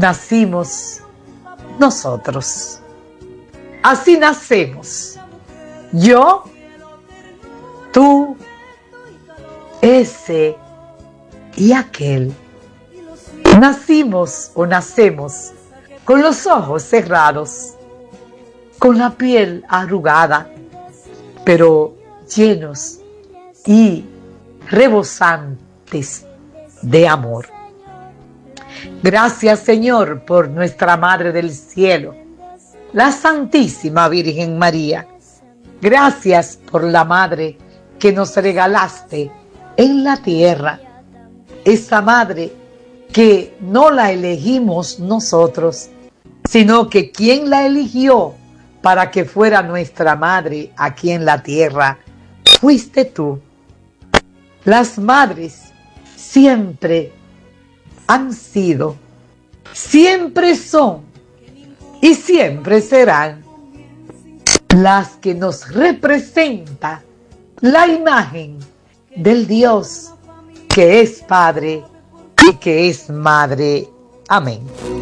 nacimos nosotros. Así nacemos. Yo, tú, ese y aquel. Nacimos o nacemos con los ojos cerrados, con la piel arrugada, pero llenos y rebosantes de amor. Gracias, Señor, por nuestra Madre del Cielo, la Santísima Virgen María. Gracias por la Madre que nos regalaste en la tierra, esa Madre que no la elegimos nosotros, sino que quien la eligió para que fuera nuestra Madre aquí en la tierra, fuiste tú. Las madres siempre han sido, siempre son y siempre serán las que nos representa la imagen del Dios que es Padre y que es Madre. Amén.